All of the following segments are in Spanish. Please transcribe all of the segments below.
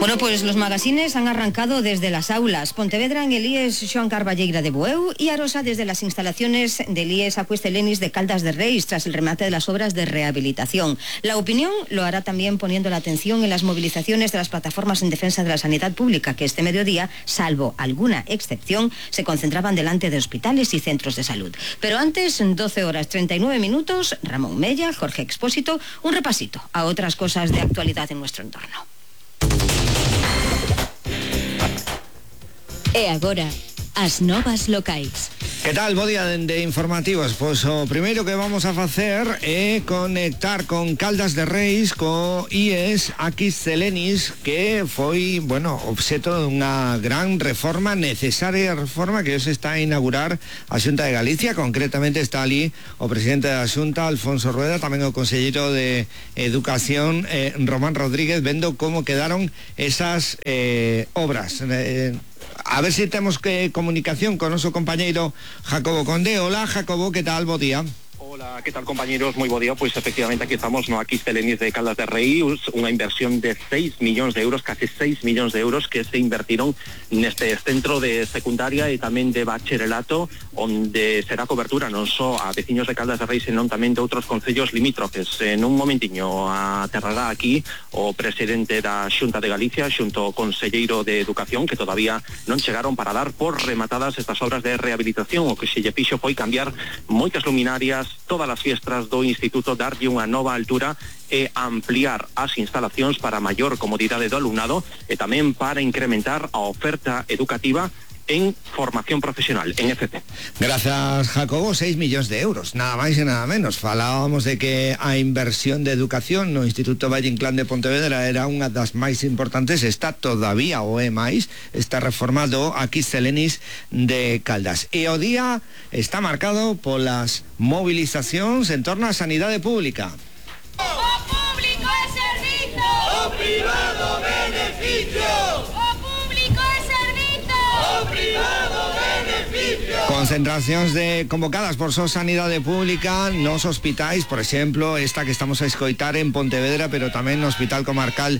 Bueno, pues los magazines han arrancado desde las aulas. Pontevedra en el IES Xoan Carballeira de Bueu y Arosa desde las instalaciones del IES Acueste Lenis de Caldas de Reis tras el remate de las obras de rehabilitación. La opinión lo hará también poniendo la atención en las movilizaciones de las plataformas en defensa de la sanidad pública que este mediodía, salvo alguna excepción, se concentraban delante de hospitales y centros de salud. Pero antes, 12 horas 39 minutos, Ramón Mella, Jorge Expósito, un repasito a otras cosas de actualidad en nuestro entorno. E agora, as novas locais. Que tal, bo día de informativos? Pois o primeiro que vamos a facer é conectar con Caldas de Reis co IES Acueste Lenis, que foi, obxeto dunha gran reforma, necesaria reforma que se está a inaugurar a Xunta de Galicia. Concretamente está ali o presidente da Xunta, Alfonso Rueda, tamén o conselleiro de Educación, Román Rodríguez, vendo como quedaron esas obras. A ver si temos comunicación con noso compañeiro Jacobo Conde. Hola, Jacobo, que tal? Bo día. Hola, ¿qué tal, compañeros? Muy buen día. Pues efectivamente aquí estamos no Acueste Lenis de Caldas de Reis, una inversión de 6 millóns de euros, casi 6 millóns de euros que se invertiron neste centro de secundaria e tamén de bacharelato, onde será cobertura non só a veciños de Caldas de Reis, senón tamén de outros concellos limítrofes. En un momentiño aterrará aquí o presidente da Xunta de Galicia xunto ao conselleiro de Educación, que todavía non chegaron para dar por rematadas estas obras de rehabilitación. O que se lle fixo foi cambiar moitas luminarias, todas as fiestras do instituto, darlle unha nova altura e ampliar as instalacións para maior comodidade do alumnado e tamén para incrementar a oferta educativa en formación profesional, en FP. Gracias, Jacobo. 6 millóns de euros, nada máis e nada menos. Falábamos de que a inversión de educación no Instituto Valle Inclán de Pontevedra era unha das máis importantes, está todavía o é máis, está reformado Acueste Lenis de Caldas. E o día está marcado polas movilizacións en torno á sanidade pública. O público é servizo, o privado beneficio. Concentracións convocadas por So Sanidade Pública nos hospitais, por exemplo, esta que estamos a escoitar en Pontevedra, pero tamén no Hospital Comarcal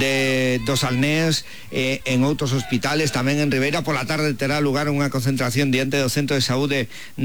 dos Alnés, en outros hospitales, tamén en Ribeira. Pola tarde terá lugar unha concentración diante do Centro de Saúde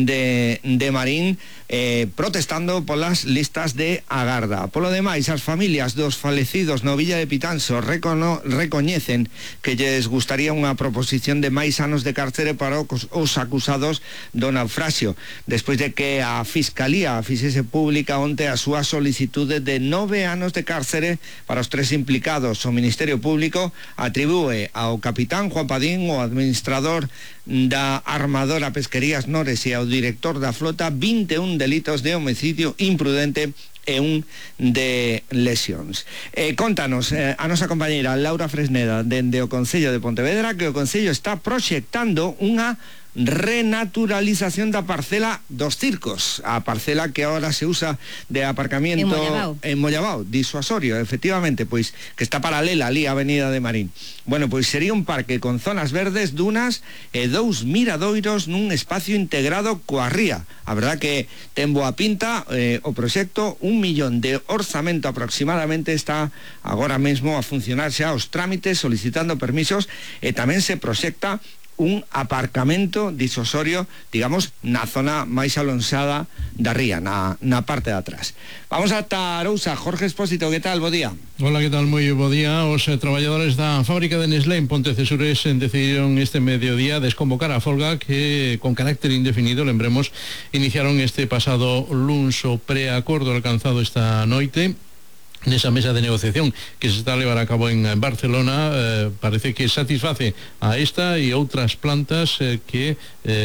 de Marín, protestando polas listas de agarda. Polo demais, as familias dos falecidos no Villa de Pitanso recoñecen que lles gustaría unha proposición de máis anos de cárcere para os acusados do naufraxio, despois de que a Fiscalía fixese pública onte a súa solicitude de 9 anos de cárcere para os 3 implicados. O Ministerio Público atribúe ao capitán Juan Padín, o administrador da armadora Pesquerías Nores, e ao director da flota 21 delitos de homicidio imprudente e un de lesións. Contanos a nosa compañeira Laura Fresneda dende o Concello de Pontevedra que o Concello está proxectando unha renaturalización da parcela dos circos, a parcela que ahora se usa de aparcamiento en Mollabao, disuasorio, efectivamente, pois que está paralela ali á Avenida de Marín. Bueno, pois sería un parque con zonas verdes, dunas e 2 miradoiros nun espacio integrado coa ría. A verdad que ten boa pinta o proxecto, 1 millón de orzamento aproximadamente, está agora mesmo a funcionar xa os trámites solicitando permisos e tamén se proxecta un aparcamento disuasorio, digamos, na zona máis alonsada da ría, na parte de atrás. Vamos ata Arousa. Jorge Expósito, que tal? Bo día. Hola, que tal? Moi bo día. Os traballadores da fábrica de Nestlé en Pontecesures decidiron este mediodía desconvocar a folga que, con carácter indefinido, lembremos, iniciaron este pasado luns. O preacordo alcanzado esta noite nesa mesa de negociación que se está a levar a cabo en Barcelona parece que satisface a esta e outras plantas que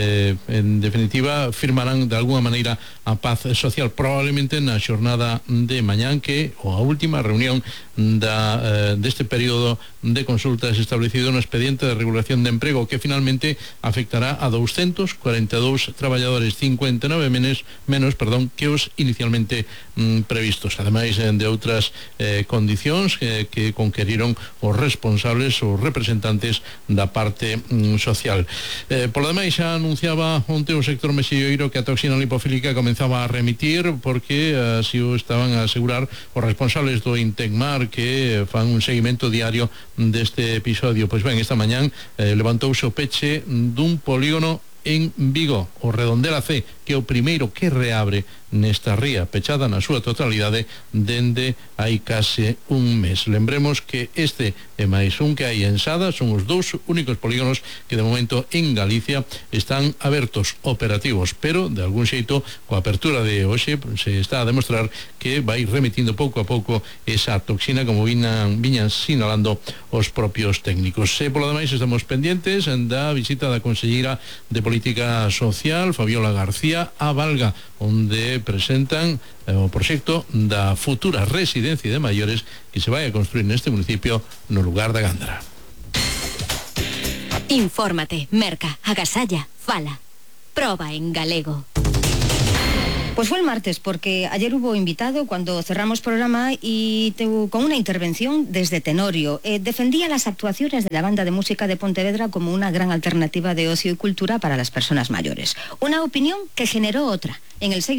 en definitiva firmarán de alguna maneira a paz social, probablemente na xornada de mañán, que ou a última reunión deste período de consultas establecido no expediente de regulación de emprego, que finalmente afectará a 242 traballadores, 59 menos que os inicialmente previstos, ademais de outras estas condicións que conqueriron os responsables, os representantes da parte social. Por lo demais, xa anunciaba onte o sector mexilloiro que a toxina lipofílica comenzaba a remitir, porque así o estaban a asegurar os responsables do Intecmar, que fan un seguimento diario deste episodio. Pois ben, esta mañán levantouse o peche dun polígono en Vigo, o Redondela C, que é o primeiro que reabre nesta ría, pechada na súa totalidade dende hai case un mes. Lembremos que este e máis un que hai en Sada son os dous únicos polígonos que de momento en Galicia están abertos, operativos, pero de algún xeito coa apertura de hoxe se está a demostrar que vai remitindo pouco a pouco esa toxina, como viñan sinalando os propios técnicos. E polo demais estamos pendientes da visita da conselleira de Política Social, Fabiola García, a Valga, onde presentan o proxecto da futura residencia de maiores que se vai a construir neste municipio no lugar da Gándara. Infórmate, merca, agasalla, fala. Proba en galego. Pues fue el martes, porque ayer hubo invitado cuando cerramos programa y con una intervención desde Tenorio. Defendía las actuaciones de la banda de música de Pontevedra como una gran alternativa de ocio y cultura para las personas mayores. Una opinión que generó otra, en el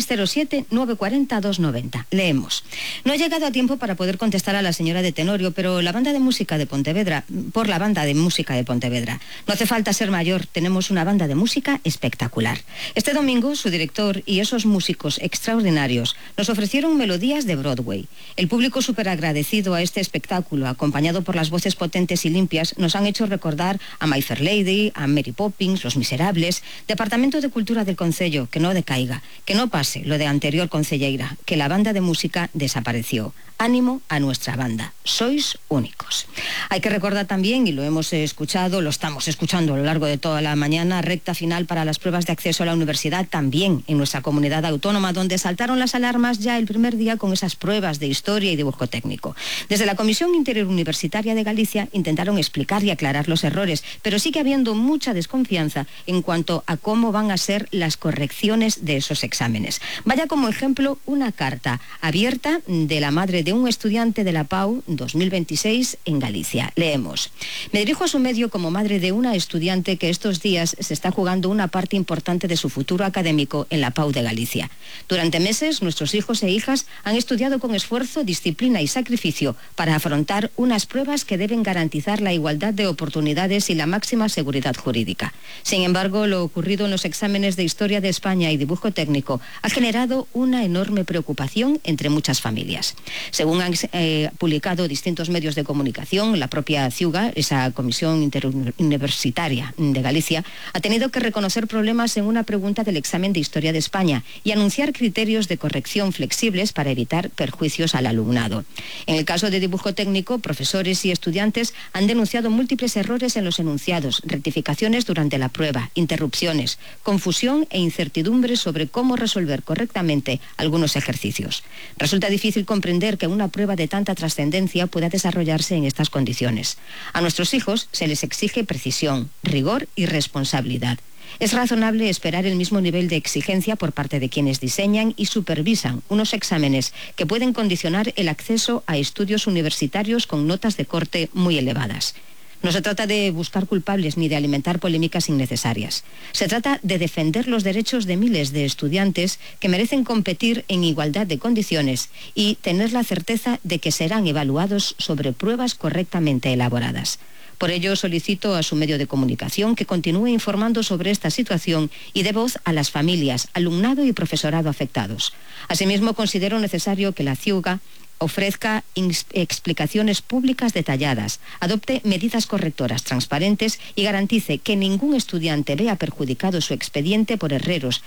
607-940-290. Leemos. No he llegado a tiempo para poder contestar a la señora de Tenorio, pero la banda de música de Pontevedra, por la banda de música de Pontevedra. No hace falta ser mayor, tenemos una banda de música espectacular. Este domingo, su director y esos músicos extraordinarios nos ofrecieron melodías de Broadway. El público súper agradecido a este espectáculo, acompañado por las voces potentes y limpias, nos han hecho recordar a My Fair Lady, a Mary Poppins, Los Miserables. Departamento de Cultura del Concello, que no decaiga, que no pase lo de anterior concelleira, que la banda de música desapareció. Ánimo a nuestra banda, sois únicos. Hay que recordar también, y lo hemos escuchado, lo estamos escuchando a lo largo de toda la mañana, recta final para las pruebas de acceso a la universidad también en nuestra comunidad autónoma, donde saltaron las alarmas ya el primer día con esas pruebas de historia y dibujo técnico. Desde la Comisión Interuniversitaria de Galicia intentaron explicar y aclarar los errores, pero sigue habiendo mucha desconfianza en cuanto a cómo van a ser las correcciones de esos exámenes. Vaya como ejemplo una carta abierta de la madre de un estudiante de la PAU 2026 en Galicia. Leemos. Me dirijo a su medio como madre de una estudiante que estos días se está jugando una parte importante de su futuro académico en la PAU de Galicia. Durante meses, nuestros hijos e hijas han estudiado con esfuerzo, disciplina y sacrificio para afrontar unas pruebas que deben garantizar la igualdad de oportunidades y la máxima seguridad jurídica. Sin embargo, lo ocurrido en los exámenes de Historia de España y Dibujo Técnico ha generado una enorme preocupación entre muchas familias. Según han publicado distintos medios de comunicación, la propia CIUGA, esa Comisión Interuniversitaria de Galicia, ha tenido que reconocer problemas en una pregunta del examen de Historia de España y anunciar criterios de corrección flexibles para evitar perjuicios al alumnado. En el caso de Dibujo Técnico, profesores y estudiantes han denunciado múltiples errores en los enunciados, rectificaciones durante la prueba, interrupciones, confusión e incertidumbre sobre cómo resolver correctamente algunos ejercicios. Resulta difícil comprender que una prueba de tanta trascendencia pueda desarrollarse en estas condiciones. A nuestros hijos se les exige precisión, rigor y responsabilidad. Es razonable esperar el mismo nivel de exigencia por parte de quienes diseñan y supervisan unos exámenes que pueden condicionar el acceso a estudios universitarios con notas de corte muy elevadas. No se trata de buscar culpables ni de alimentar polémicas innecesarias. Se trata de defender los derechos de miles de estudiantes que merecen competir en igualdad de condiciones y tener la certeza de que serán evaluados sobre pruebas correctamente elaboradas. Por ello, solicito a su medio de comunicación que continúe informando sobre esta situación y dé voz a las familias, alumnado y profesorado afectados. Asimismo, considero necesario que la CIUGA ofrezca explicaciones públicas detalladas, adopte medidas correctoras transparentes y garantice que ningún estudiante vea perjudicado su expediente por errores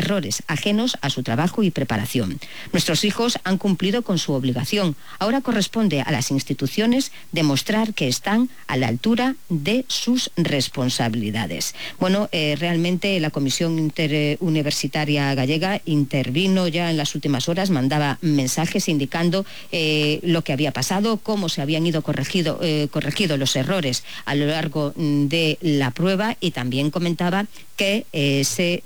ajenos a su trabajo y preparación. Nuestros hijos han cumplido con su obligación. Ahora corresponde a las instituciones demostrar que están a la altura de sus responsabilidades. Bueno, realmente la Comisión Interuniversitaria Gallega intervino ya en las últimas horas, mandaba mensajes indicando lo que había pasado, cómo se habían ido corregido los errores a lo largo de la prueba, y también comentaba que se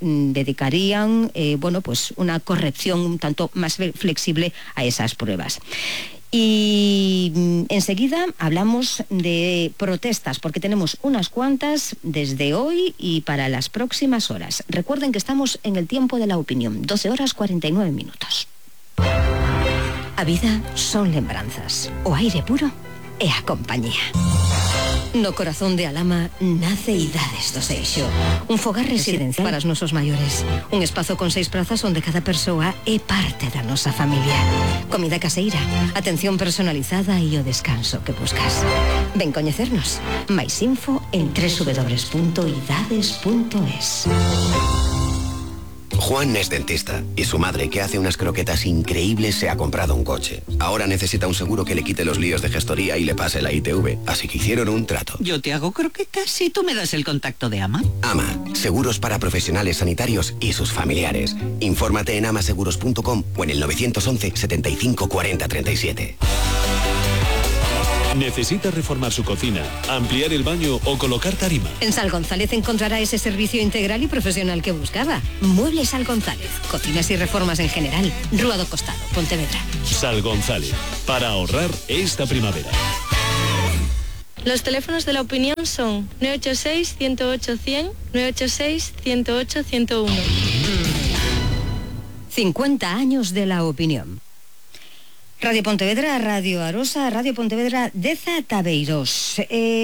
dedicarían pues una corrección un tanto más flexible a esas pruebas. Y enseguida hablamos de protestas, porque tenemos unas cuantas desde hoy y para las próximas horas. Recuerden que estamos en el tiempo de la opinión, 12 horas 49 minutos. A vida son lembranzas, o aire puro e a compañía. No corazón de Alama nace Idades do Seixo, un fogar residencial para os nosos maiores, un espazo con 6 prazas onde cada persoa é parte da nosa familia. Comida caseira, atención personalizada e o descanso que buscas. Ven coñecernos. Mais info en www.idades.es. Juan es dentista y su madre, que hace unas croquetas increíbles, se ha comprado un coche. Ahora necesita un seguro que le quite los líos de gestoría y le pase la ITV, así que hicieron un trato. Yo te hago croquetas y tú me das el contacto de AMA. AMA, seguros para profesionales sanitarios y sus familiares. Infórmate en amaseguros.com o en el 911 75 40 37. ¿Necesita reformar su cocina, ampliar el baño o colocar tarima? En Sal González encontrará ese servicio integral y profesional que buscaba. Muebles Sal González, cocinas y reformas en general. Rúa do Costado, Pontevedra. Sal González, para ahorrar esta primavera. Los teléfonos de la opinión son 986-108-100, 986-108-101. 50 años de la opinión. Radio Pontevedra, Radio Arosa, Radio Pontevedra Deza Tabeiros.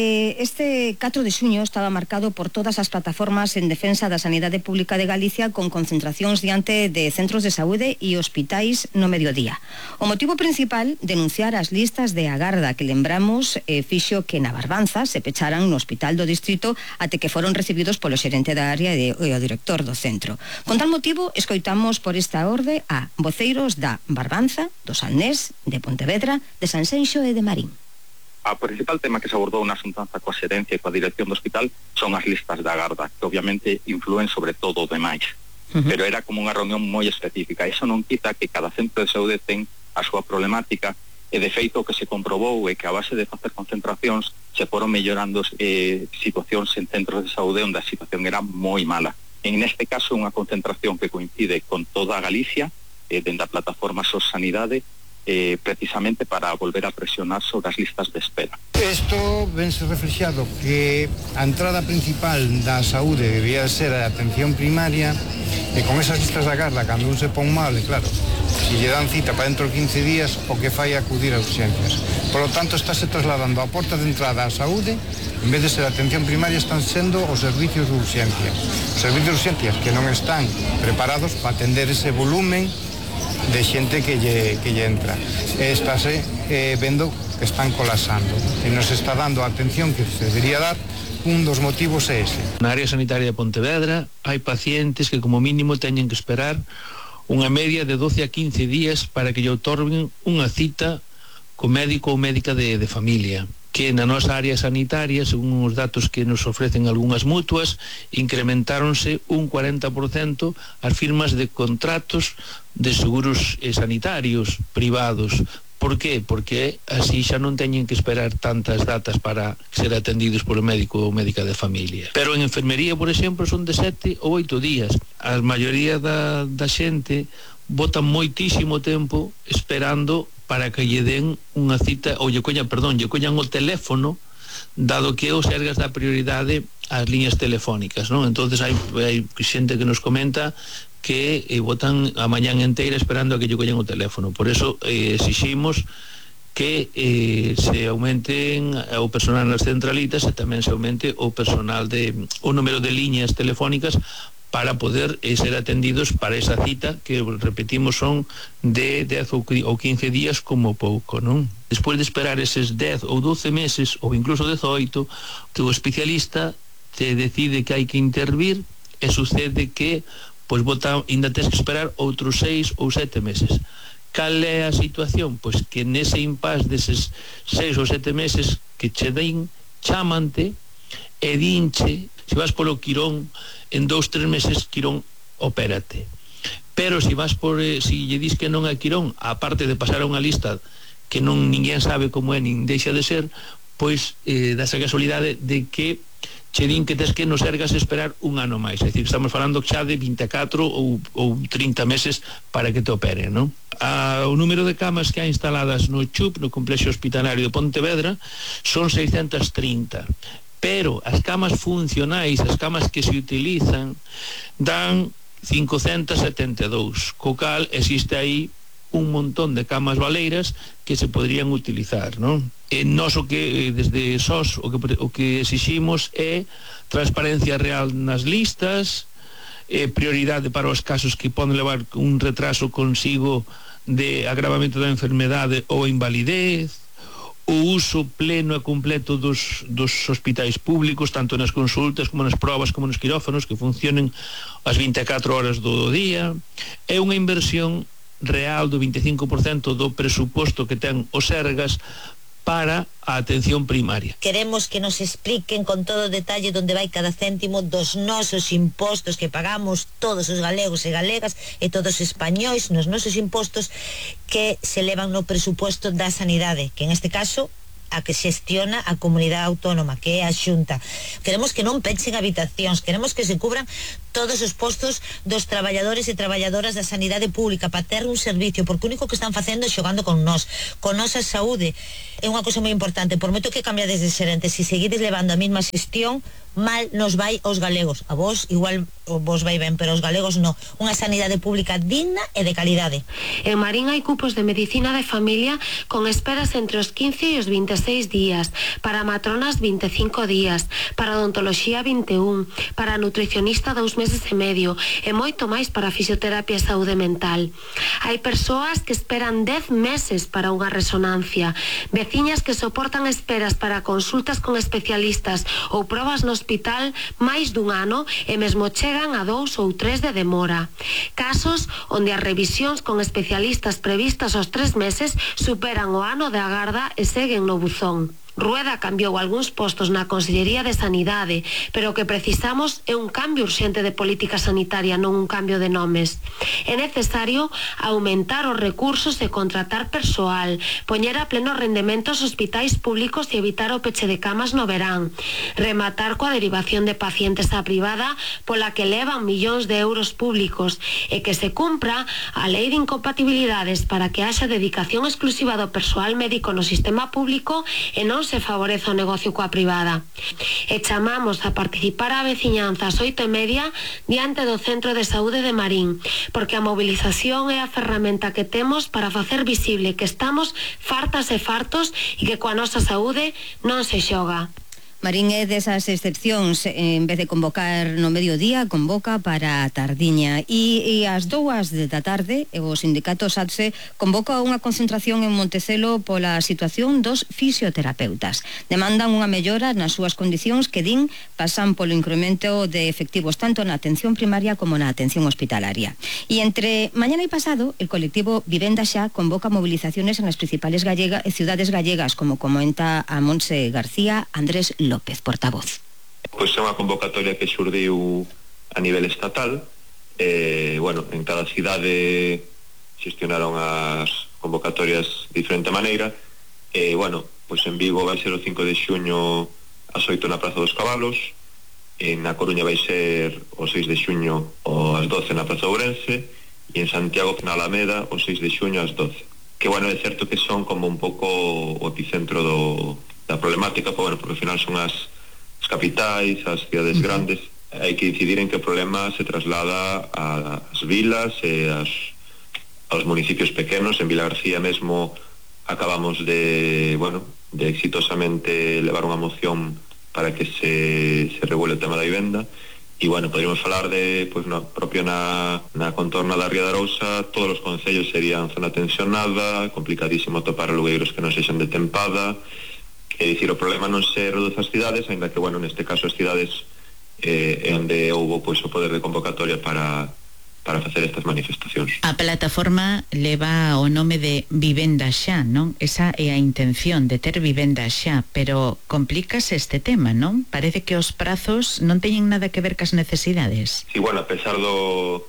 Este 4 de xuño estaba marcado por todas as plataformas en defensa da sanidade pública de Galicia, con concentracións diante de centros de saúde e hospitais no mediodía. O motivo principal, denunciar as listas de agarda que lembramos fixo que na Barbanza se pecharan no hospital do distrito até que foron recibidos polo xerente da área e o director do centro. Con tal motivo, escoitamos por esta orde a voceiros da Barbanza, do Salnés, de Pontevedra, de Sanxenxo e de Marín. A principal tema que se abordou na xuntanza coa xerencia e coa dirección do hospital son as listas de agarda, que obviamente influen sobre todo o demais. Pero era como unha reunión moi específica. Iso non quita que cada centro de saúde ten a súa problemática, e de feito o que se comprobou é que a base de facer concentracións se foron mellorando situacións en centros de saúde onde a situación era moi mala. En este caso, unha concentración que coincide con toda a Galicia, dende a plataforma SOS Sanidade, precisamente para volver a presionar sobre as listas de espera. Isto vense reflexado que a entrada principal da saúde debía ser a atención primaria, e con esas listas de agarda, cando un se pon mal, claro, se lle dan cita para dentro de 15 días, o que fai é acudir a urgencias. Por lo tanto, estáse trasladando a porta de entrada á saúde, en vez de ser a atención primaria, están sendo os servicios de urgencias. Os servicios de urgencias que non están preparados para atender ese volumen de xente que lle entra. Estase vendo que están colapsando e nos está dando a atención que se debería dar. Un dos motivos é ese. Na área sanitaria de Pontevedra hai pacientes que como mínimo teñen que esperar unha media de 12 a 15 días para que lle otorguen unha cita co médico ou médica de familia, que na nosa área sanitaria, según os datos que nos ofrecen algunhas mutuas, incrementáronse un 40% as firmas de contratos de seguros sanitarios privados. Por qué? Porque así xa non teñen que esperar tantas datas para ser atendidos por o médico ou médica de familia. Pero en enfermería, por exemplo, son de 7 ou 8 días. A maioría da xente botan moitísimo tempo esperando para que lle den unha cita, ou lle coñan o teléfono, dado que o Sergas dá prioridade ás liñas telefónicas, non? Entonces hai xente que nos comenta que botan a mañán inteira esperando a que lle coñan o teléfono. Por eso exiximos que se aumenten o personal nas centralitas e tamén se aumente o personal o número de liñas telefónicas para poder ser atendidos para esa cita que, repetimos, son de 10 ou 15 días como pouco, non? Despois de esperar eses 10 ou 12 meses ou incluso 18, que o especialista te decide que hai que intervir e sucede que pois ainda tens que esperar outros 6 ou 7 meses. Cal é a situación? Pois que nese impasse deses 6 ou 7 meses que che den, chámante e dinche, se vas polo Quirón, en 2-3 meses Quirón opérate. Pero se vas si lle dis que non é Quirón, aparte de pasar a unha lista que non ninguén sabe como é nin deixa de ser, pois das a casualidade de que che din que tes que nos Sergas esperar un ano máis, é dicir, estamos falando xa de 24 ou 30 meses para que te operen, non? O número de camas que hai instaladas no CHUP, no Complexo Hospitalario de Pontevedra, son 630, pero as camas funcionais, as camas que se utilizan, dan 572, co cal existe aí un montón de camas baleiras que se podrían utilizar, non? Nós o que desde SOS o que exiximos é transparencia real nas listas, prioridade para os casos que poden levar un retraso consigo de agravamento da enfermedade ou invalidez, o uso pleno e completo dos hospitais públicos, tanto nas consultas como nas probas como nos quirófanos, que funcionen as 24 horas do día. É unha inversión real do 25% do presuposto que ten o Sergas para a atención primaria. Queremos que nos expliquen con todo detalle onde vai cada céntimo dos nosos impostos que pagamos todos os galegos e galegas e todos os españois nos nosos impostos que se levan no presuposto da sanidade, que en este caso a que xestiona a comunidade autónoma, que é a Xunta. Queremos que non pechen habitacións, queremos que se cubran todos os postos dos traballadores e traballadoras da sanidade pública para ter un servicio, porque o único que están facendo é xogando con nós, con nosa saúde. É unha cousa moi importante, por moito que cambiades de xerente, se seguides levando a mesma xestión, mal nos vai aos galegos. A vos igual vos vai ben, pero aos galegos non. Unha sanidade pública digna e de calidade. En Marín hai cupos de medicina de familia con esperas entre os 15 e os 26 días, para matronas 25 días, para odontoloxía 21, para nutricionista 2 meses e medio e moito máis para fisioterapia e saúde mental. Hai persoas que esperan 10 meses para unha resonancia, veciñas que soportan esperas para consultas con especialistas ou probas no hospital máis dun ano e mesmo chegan a 2 ou 3 de demora. Casos onde as revisións con especialistas previstas aos 3 meses superan o ano de agarda e seguen no buzón. Rueda cambiou algúns postos na Consellería de Sanidade, pero o que precisamos é un cambio urxente de política sanitaria, non un cambio de nomes. É necesario aumentar os recursos e contratar persoal, poñer a pleno rendemento os hospitais públicos e evitar o peche de camas no verán, rematar coa derivación de pacientes á privada pola que levan millóns de euros públicos e que se cumpra a lei de incompatibilidades para que haxa dedicación exclusiva do persoal médico no sistema público e non se favorece o negocio coa privada. E chamamos a participar a veciñanza ás 8:30 diante do Centro de Saúde de Marín, porque a mobilización é a ferramenta que temos para facer visible que estamos fartas e fartos e que coa nosa saúde non se xoga. Marín é desas excepcións, en vez de convocar no mediodía, convoca para a tardiña e ás 2 da tarde o sindicato SATSE convoca unha concentración en Montecelo pola situación dos fisioterapeutas. Demandan unha mellora nas súas condicións que din pasan polo incremento de efectivos tanto na atención primaria como na atención hospitalaria. E entre mañana e pasado, el colectivo Vivenda Xa convoca movilizaciones en as principales ciudades gallegas, como comenta a Montse García, Andrés López, portavoz. Pois é unha convocatoria que xurdiu a nivel estatal. En cada cidade xestionaron as convocatorias de diferente maneira. Pois en Vigo vai ser o 5 de xuño ás 8 na Praza dos Cabalos, na Coruña vai ser o 6 de xuño ás 12 na Praza Ourense e en Santiago na Alameda o 6 de xuño ás 12. Que é certo que son como un pouco o epicentro da problemática, porque ao final son as capitais, as cidades grandes. Hai que decidir en que o problema se traslada ás vilas e aos municipios pequenos. En Vila García mesmo acabamos de exitosamente levar unha moción para que se regule o tema da vivenda. E poderíamos falar de, propio na contorna da Ría de Arousa, todos os concellos serían zona tensionada, complicadísimo topar alugueiros que non sexan de tempada. É dicir, o problema non se reduce ás cidades, ainda que, neste caso as cidades é onde houbo o poder de convocatoria para facer estas manifestacións. A plataforma leva o nome de Vivenda Xa, non? Esa é a intención de ter vivenda xa, pero complícase este tema, non? Parece que os prazos non teñen nada que ver cas necesidades. Sí, a pesar do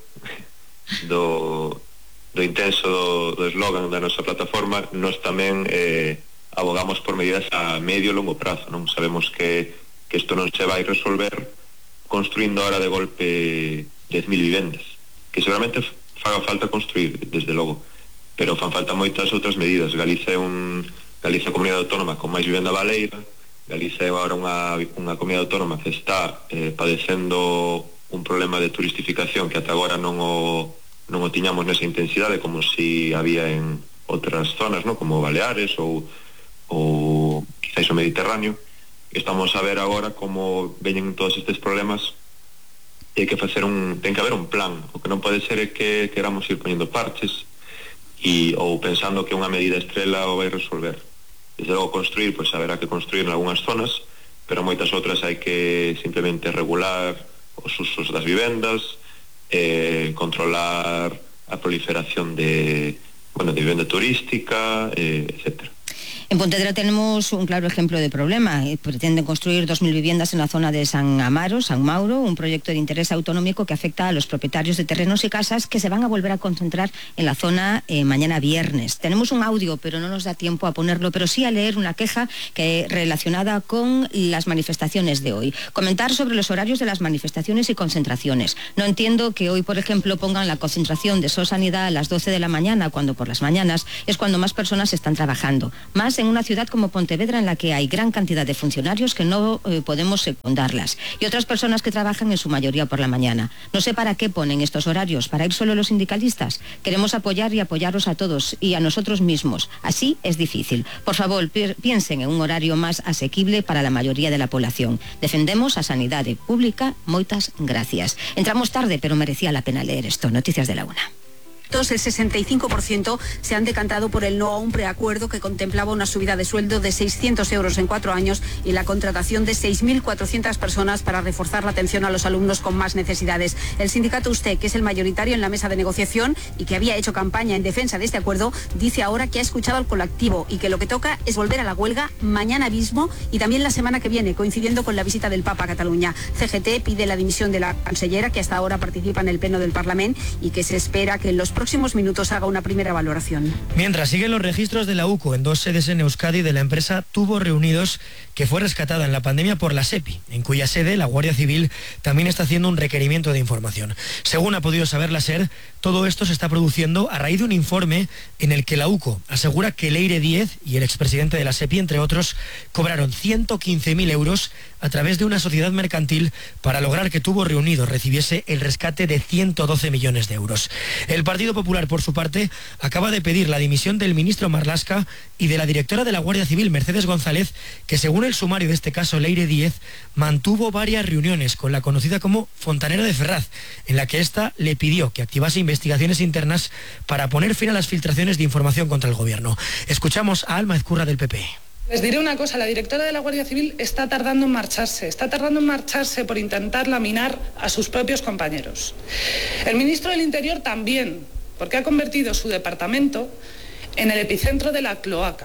intenso do eslogan da nosa plataforma, nós tamén abogamos por medidas a medio e longo prazo, non? Sabemos que que isto non se vai resolver construindo ahora de golpe 10.000 vivendas, que seguramente faga falta construir, desde logo, pero fan falta moitas outras medidas. Galicia é Galicia é a comunidade autónoma con máis vivenda baleira. Galicia é agora unha comunidade autónoma que está padecendo un problema de turistificación que ata agora non o tiñamos nesa intensidade como si había en outras zonas, ¿no? Como Baleares ou quizás o Mediterráneo. Estamos a ver agora como veñen todos estes problemas e hai que ten que haber un plan. O que non pode ser é que queramos ir poñendo parches ou pensando que unha medida estrela o vai resolver. Desde logo construir, pois haberá que construir en algunhas zonas, pero moitas outras hai que simplemente regular os usos das vivendas, controlar a proliferación de vivenda turística, etcétera. En Pontevedra tenemos un claro ejemplo de problema. Pretenden construir 2.000 viviendas en la zona de San Mauro, un proyecto de interés autonómico que afecta a los propietarios de terrenos y casas que se van a volver a concentrar en la zona mañana viernes. Tenemos un audio, pero no nos da tiempo a ponerlo, pero sí a leer una queja relacionada con las manifestaciones de hoy. Comentar sobre los horarios de las manifestaciones y concentraciones. No entiendo que hoy, por ejemplo, pongan la concentración de SOS-Sanidad a las 12 de la mañana, cuando por las mañanas es cuando más personas están trabajando. Más en una ciudad como Pontevedra, en la que hay gran cantidad de funcionarios que no podemos secundarlas, y otras personas que trabajan en su mayoría por la mañana. No sé para qué ponen estos horarios, ¿para ir solo los sindicalistas? Queremos apoyar y apoyaros a todos y a nosotros mismos. Así es difícil. Por favor, piensen en un horario más asequible para la mayoría de la población. Defendemos a sanidade pública. Moitas gracias. Entramos tarde, pero merecía la pena leer esto. Noticias de la Una. El 65% se han decantado por el no a un preacuerdo que contemplaba una subida de sueldo de 600 euros en 4 años y la contratación de 6.400 personas para reforzar la atención a los alumnos con más necesidades. El sindicato USTE, que es el mayoritario en la mesa de negociación y que había hecho campaña en defensa de este acuerdo, dice ahora que ha escuchado al colectivo y que lo que toca es volver a la huelga mañana mismo y también la semana que viene, coincidiendo con la visita del Papa a Cataluña. CGT pide la dimisión de la cancellera, que hasta ahora participa en el pleno del Parlamento y que se espera que en los próximos minutos haga una primera valoración. Mientras siguen los registros de la UCO en 2 sedes en Euskadi de la empresa Tubo Reunidos, que fue rescatada en la pandemia por la SEPI, en cuya sede la Guardia Civil también está haciendo un requerimiento de información. Según ha podido saber la SER, todo esto se está produciendo a raíz de un informe en el que la UCO asegura que Leire Díez y el expresidente de la SEPI, entre otros, cobraron 115.000 euros a través de una sociedad mercantil para lograr que Tubo Reunidos recibiese el rescate de 112 millones de euros. El Partido Popular, por su parte, acaba de pedir la dimisión del ministro Marlaska y de la directora de la Guardia Civil, Mercedes González, que según el sumario de este caso, Leire Díez, mantuvo varias reuniones con la conocida como Fontanera de Ferraz, en la que ésta le pidió que activase investigaciones internas para poner fin a las filtraciones de información contra el gobierno. Escuchamos a Alma Ezcurra del PP. Les diré una cosa, la directora de la Guardia Civil está tardando en marcharse por intentar laminar a sus propios compañeros. El ministro del Interior también, porque ha convertido su departamento en el epicentro de la cloaca.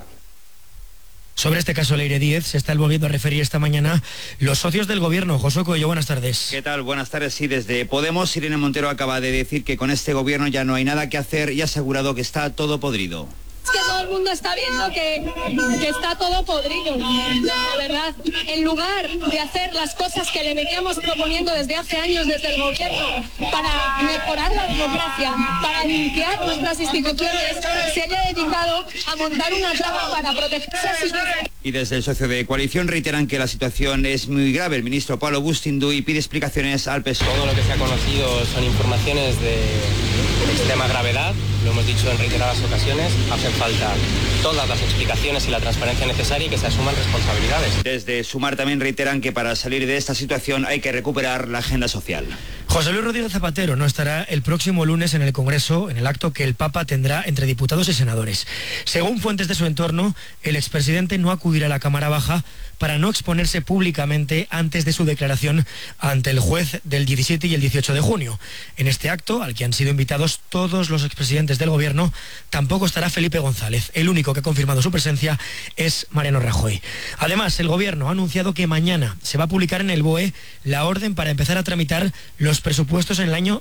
Sobre este caso Leire Díez se están volviendo a referir esta mañana los socios del gobierno. Josué Coello, buenas tardes. ¿Qué tal? Buenas tardes. Sí, desde Podemos, Irene Montero acaba de decir que con este gobierno ya no hay nada que hacer y ha asegurado que está todo podrido. Es que todo el mundo está viendo que está todo podrido, la verdad. En lugar de hacer las cosas que le veníamos proponiendo desde hace años desde el gobierno para mejorar la democracia, para limpiar nuestras instituciones, se haya dedicado a montar una trama para protegerse a sus vecinos. Y desde el socio de coalición reiteran que la situación es muy grave. El ministro Pablo Bustinduy pide explicaciones al PSOE. Todo lo que se ha conocido son informaciones de extrema gravedad, lo hemos dicho en reiteradas ocasiones, hacen falta todas las explicaciones y la transparencia necesaria y que se asuman responsabilidades. Desde Sumar también reiteran que para salir de esta situación hay que recuperar la agenda social. José Luis Rodríguez Zapatero no estará el próximo lunes en el Congreso, en el acto que el Papa tendrá entre diputados y senadores. Según fuentes de su entorno, el expresidente no acudirá a la Cámara Baja para no exponerse públicamente antes de su declaración ante el juez del 17 y el 18 de junio. En este acto, al que han sido invitados todos los expresidentes del gobierno, tampoco estará Felipe González. El único que ha confirmado su presencia es Mariano Rajoy. Además, el gobierno ha anunciado que mañana se va a publicar en el BOE la orden para empezar a tramitar los presupuestos en el año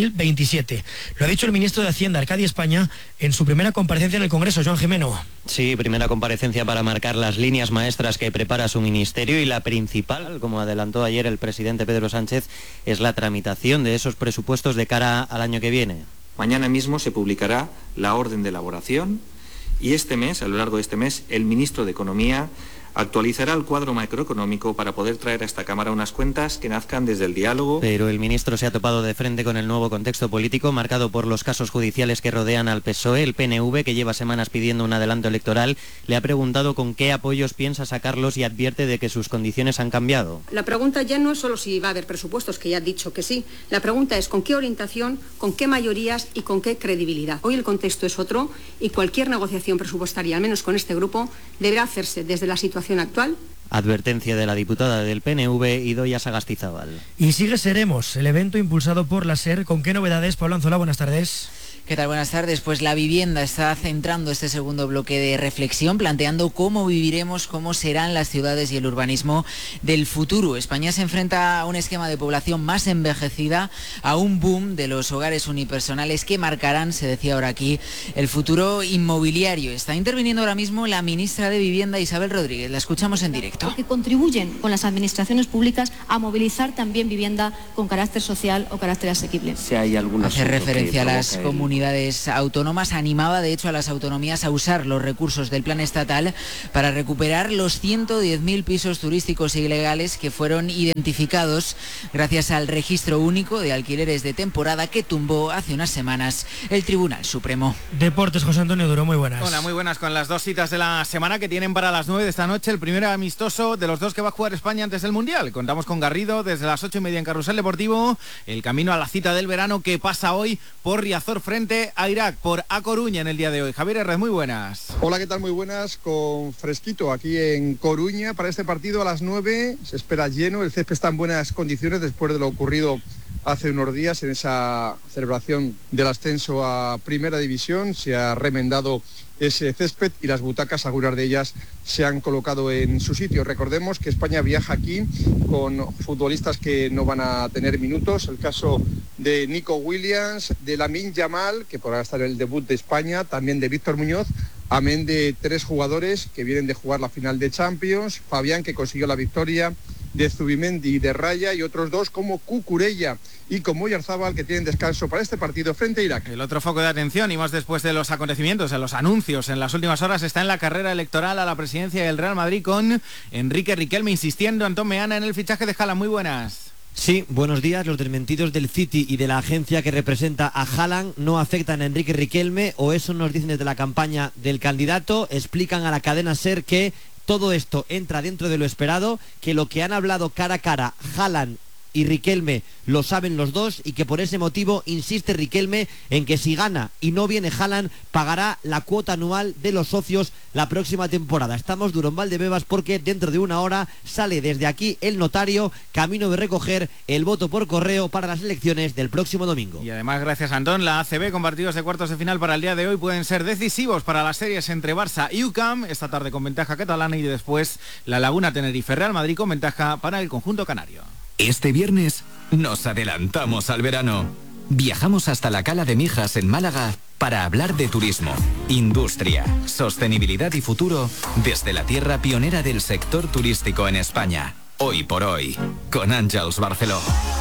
2027. Lo ha dicho el ministro de Hacienda, Arcadi España, en su primera comparecencia en el Congreso. Joan Jimeno. Sí, primera comparecencia para marcar las líneas maestras que prepara su ministerio, y la principal, como adelantó ayer el presidente Pedro Sánchez, es la tramitación de esos presupuestos de cara al año que viene. Mañana mismo se publicará la orden de elaboración y este mes, a lo largo de este mes, el ministro de Economía actualizará el cuadro macroeconómico para poder traer a esta Cámara unas cuentas que nazcan desde el diálogo. Pero el ministro se ha topado de frente con el nuevo contexto político marcado por los casos judiciales que rodean al PSOE. El PNV, que lleva semanas pidiendo un adelanto electoral, le ha preguntado con qué apoyos piensa sacarlos y advierte de que sus condiciones han cambiado. La pregunta ya no es solo si va a haber presupuestos, que ya ha dicho que sí. La pregunta es con qué orientación, con qué mayorías y con qué credibilidad. Hoy el contexto es otro y cualquier negociación presupuestaria, al menos con este grupo, deberá hacerse desde la situación actual. Advertencia de la diputada del PNV, Idoia Sagastizábal. Y sigue Seremos, el evento impulsado por la SER. ¿Con qué novedades, Pablo Anzola? Buenas tardes. ¿Qué tal? Buenas tardes. Pues la vivienda está centrando este segundo bloque de reflexión, planteando cómo viviremos, cómo serán las ciudades y el urbanismo del futuro. España se enfrenta a un esquema de población más envejecida, a un boom de los hogares unipersonales que marcarán, se decía ahora aquí, el futuro inmobiliario. Está interviniendo ahora mismo la ministra de Vivienda, Isabel Rodríguez. La escuchamos en directo. Porque contribuyen con las administraciones públicas a movilizar también vivienda con carácter social o carácter asequible. Si hay alguna hace referencia a las comunidades autónomas, animaba de hecho a las autonomías a usar los recursos del plan estatal para recuperar los 110.000 pisos turísticos ilegales que fueron identificados gracias al registro único de alquileres de temporada que tumbó hace unas semanas el Tribunal Supremo. Deportes, José Antonio Duro, muy buenas. Hola, muy buenas, con las dos citas de la semana que tienen para las 9 de esta noche. El primer amistoso de los dos que va a jugar España antes del Mundial. Contamos con Garrido desde las 8:30 en Carrusel Deportivo. El camino a la cita del verano que pasa hoy por Riazor frente a Irak, por A Coruña en el día de hoy. Javier Herrez, muy buenas. Hola, ¿qué tal? Muy buenas, con fresquito aquí en Coruña para este partido a las 9. Se espera lleno, el césped está en buenas condiciones después de lo ocurrido hace unos días en esa celebración del ascenso a Primera División. Se ha remendado ese césped y las butacas, algunas de ellas, se han colocado en su sitio. Recordemos que España viaja aquí con futbolistas que no van a tener minutos. El caso de Nico Williams, de Lamine Yamal, que podrá estar en el debut de España, también de Víctor Muñoz, amén de 3 jugadores que vienen de jugar la final de Champions, Fabián, que consiguió la victoria, de Zubimendi y de Raya, y otros 2 como Cucurella y como Oyarzábal, que tienen descanso para este partido frente a Irak. El otro foco de atención, y más después de los acontecimientos, de los anuncios en las últimas horas, está en la carrera electoral a la presidencia del Real Madrid, con Enrique Riquelme insistiendo, Antón Meana, en el fichaje de Haaland. Muy buenas. Sí, buenos días. Los desmentidos del City y de la agencia que representa a Haaland no afectan a Enrique Riquelme, o eso nos dicen desde la campaña del candidato. Explican a la cadena SER que todo esto entra dentro de lo esperado, que lo que han hablado cara a cara Haaland y Riquelme lo saben los dos, y que por ese motivo insiste Riquelme en que si gana y no viene Haaland, pagará la cuota anual de los socios la próxima temporada. Estamos duro en Valdebebas porque dentro de una hora sale desde aquí el notario, camino de recoger el voto por correo para las elecciones del próximo domingo. Y además, gracias Antón, la ACB con partidos de cuartos de final para el día de hoy pueden ser decisivos para las series entre Barça y UCAM, esta tarde con ventaja catalana, y después la Laguna Tenerife Real Madrid con ventaja para el conjunto canario. Este viernes nos adelantamos al verano. Viajamos hasta la Cala de Mijas en Málaga para hablar de turismo, industria, sostenibilidad y futuro desde la tierra pionera del sector turístico en España. Hoy por hoy, con Àngels Barceló.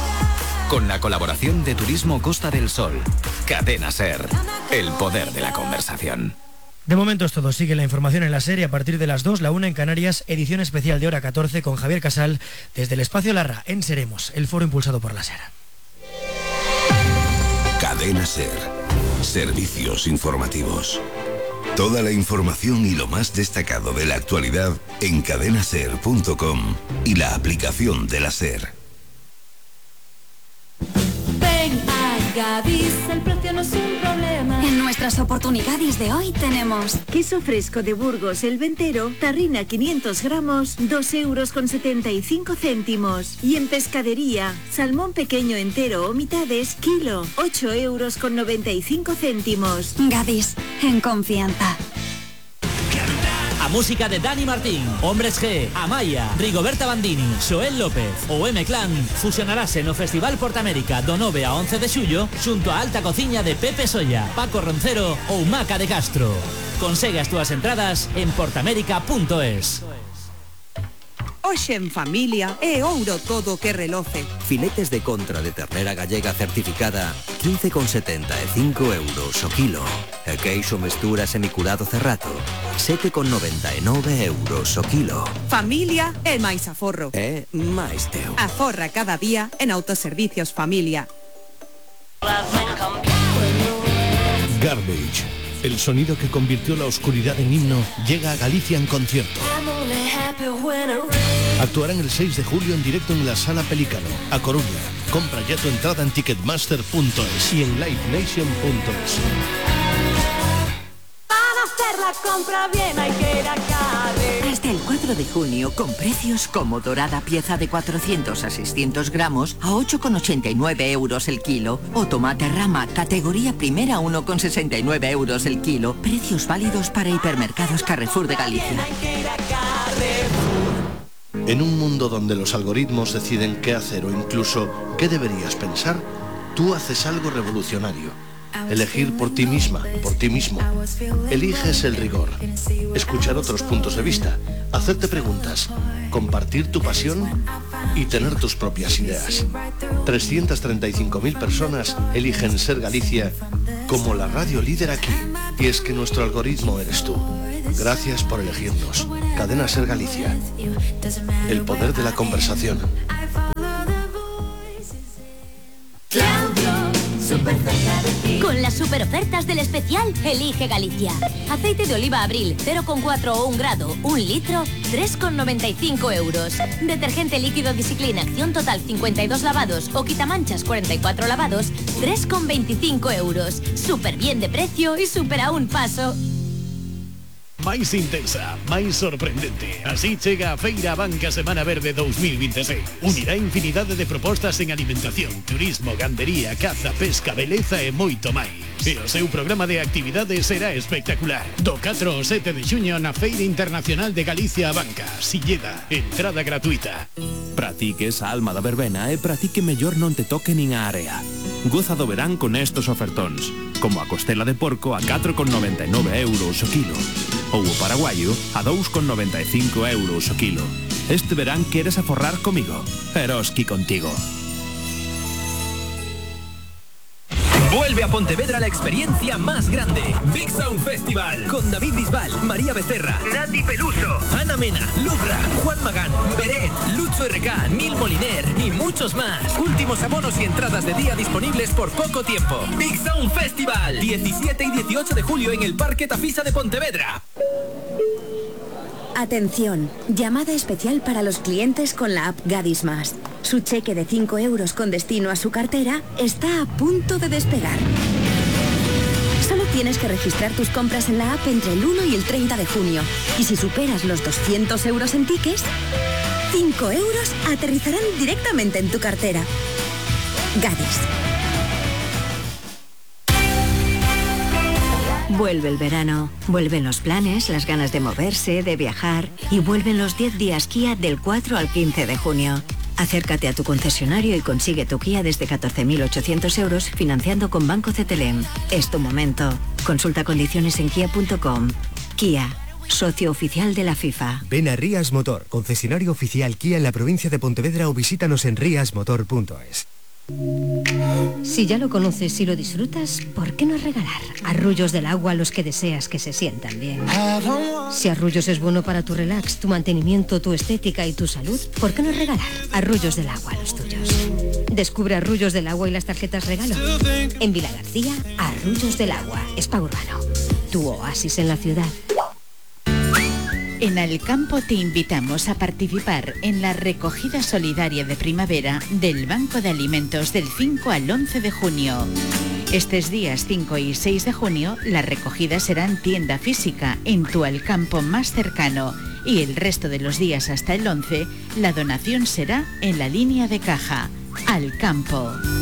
Con la colaboración de Turismo Costa del Sol. Cadena SER, el poder de la conversación. De momento es todo. Sigue la información en la serie a partir de las 2, la 1 en Canarias, edición especial de hora 14 con Javier Casal desde el Espacio Larra en Seremos, el foro impulsado por la SER. Cadena SER. Servicios informativos. Toda la información y lo más destacado de la actualidad en cadenaser.com y la aplicación de la SER. Ven a Gadis, el precio no es un problema. En nuestras oportunidades de hoy tenemos queso fresco de Burgos, el Ventero, tarrina 500 gramos, 2,75 €. Y en pescadería, salmón pequeño entero o mitades, kilo, 8,95 €. Gadis, en confianza. música de Dani Martín, Hombres G, Amaya, Rigoberta Bandini, Xoel López ou M-Clan fusionarase no Festival Portamérica do 9 a 11 de xullo xunto a Alta Cociña de Pepe Solla, Paco Roncero ou Maca de Castro. Consegue as túas entradas en portamérica.es. Hoxe en familia é ouro todo que reloce. Filetes de contra de ternera gallega certificada 15,75 euros o kilo. E queixo mestura semicurado cerrato 7,99 euros o kilo. Familia é máis aforro. É máis teu. Aforra cada día en Autoservicios Familia. Garbage, el sonido que convirtió la oscuridad en himno, llega a Galicia en concierto. Actuarán el 6 de julio en directo en la Sala Pelícano, a Coruña. Compra ya tu entrada en ticketmaster.es y en livenation.es. Para hacer la compra bien hay que ir a Carre. Hasta el 4 de junio, con precios como dorada pieza de 400 a 600 gramos a 8,89 euros el kilo. O tomate rama, categoría primera, 1,69 euros el kilo. Precios válidos para hipermercados Carrefour de Galicia. En un mundo donde los algoritmos deciden qué hacer o incluso qué deberías pensar, tú haces algo revolucionario. Elegir por ti misma, por ti mismo. Eliges el rigor. Escuchar otros puntos de vista. Hacerte preguntas. Compartir tu pasión y tener tus propias ideas. 335.000 personas eligen Ser Galicia como la radio líder aquí. Y es que nuestro algoritmo eres tú. Gracias por elegirnos. Cadena Ser Galicia. El poder de la conversación. Con las super ofertas del especial Elige Galicia. Aceite de oliva Abril 0,4 o 1 grado, 1 litro, 3,95 euros. Detergente líquido Discipline Acción Total 52 lavados o quitamanchas 44 lavados, 3,25 euros. Súper bien de precio y súper a un paso. Máis intensa, máis sorprendente. Así chega a Feira Banca Semana Verde 2026. Unirá infinidade de propostas en alimentación, turismo, gandería, caza, pesca, beleza e moito máis. E o seu programa de actividades será espectacular. Do 4 ao 7 de xuño na Feira Internacional de Galicia a Banca, Silleda, entrada gratuita. Pra ti que esa alma da verbena e pra ti que mellor non te toque nin a area. Goza do verán con estos ofertóns, como a costela de porco a 4,99 euros o kilo, ou o paraguayo a 2,95 euros o kilo. Este verán queres aforrar comigo, Eroski contigo. Vuelve a Pontevedra la experiencia más grande. Big Sound Festival. Con David Bisbal, María Becerra, Nati Peluso, Ana Mena, Lubra, Juan Magán, Beret, Lucho RK, Nil Moliner y muchos más. Últimos abonos y entradas de día disponibles por poco tiempo. Big Sound Festival. 17 y 18 de julio en el Parque Tafisa de Pontevedra. Atención, llamada especial para los clientes con la app Gadis Más. Su cheque de 5 euros con destino a su cartera está a punto de despegar. Solo tienes que registrar tus compras en la app entre el 1 y el 30 de junio. Y si superas los 200 euros en tickets, 5 euros aterrizarán directamente en tu cartera. Gadis. Vuelve el verano, vuelven los planes, las ganas de moverse, de viajar y vuelven los 10 días Kia del 4 al 15 de junio. Acércate a tu concesionario y consigue tu Kia desde 14.800 euros financiando con Banco CTLM. Es tu momento. Consulta condiciones en kia.com. Kia, socio oficial de la FIFA. Ven a Rías Motor, concesionario oficial Kia en la provincia de Pontevedra o visítanos en riasmotor.es. Si ya lo conoces y lo disfrutas, ¿por qué no regalar Arrullos del Agua a los que deseas que se sientan bien? Si Arrullos es bueno para tu relax, tu mantenimiento, tu estética y tu salud, ¿por qué no regalar Arrullos del Agua a los tuyos? Descubre Arrullos del Agua y las tarjetas regalo. En Vila García, Arrullos del Agua, Spa Urbano, tu oasis en la ciudad. En Alcampo te invitamos a participar en la recogida solidaria de primavera del Banco de Alimentos del 5 al 11 de junio. Estos días 5 y 6 de junio la recogida será en tienda física en tu Alcampo más cercano y el resto de los días hasta el 11 la donación será en la línea de caja. Alcampo.